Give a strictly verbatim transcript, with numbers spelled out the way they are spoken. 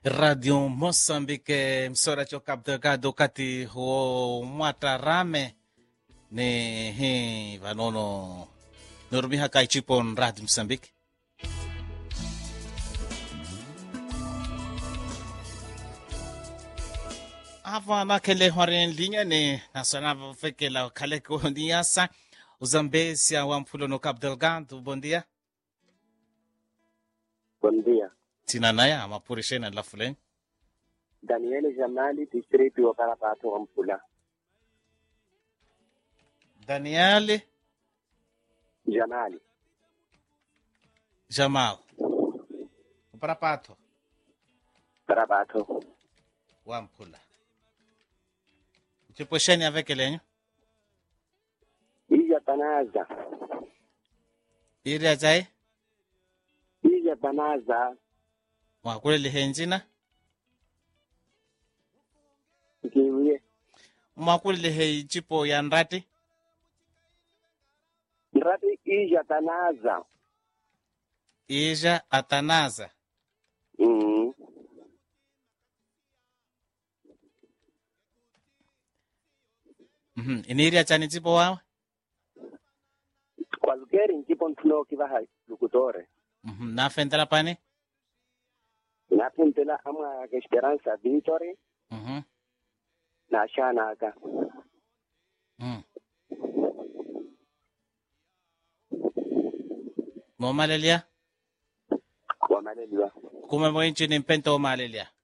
Radio Mozambique msora cho kapdegado kati ho mwatarame ne he vanono normi hakai chipon Radio Mozambique. Ava na kele horen linha ne nasona fekela kale ko niasa uzambesia wa mpulo no Cabo Delgado. Bom dia. Bom dia. Tinanaya amapurishena la fulen. Daniele Jamali, distrito wa Carapato Ampula. Daniele Jamali. Jamal. Parapato. Carapato. Wampula. Tipo sheni avec elenyo. Ija Banaza. Iri ajai. Ija Banaza. Wakule lihenjina. Kiwie. Mwakule lihe chipo ya nrati. Nrati Ija Banaza. Ija atanaza. Mm. Mhm. Iniri achani chipo wawe. Cualquier equipo no que va a locutore. Mhm. Na fentela pane. Na puntela ama Esperanza Victory. Mhm. Na Shanaga. Mhm. Mo malelia. Kwa Malelia. Kume mo inchi ni mpento o malelia.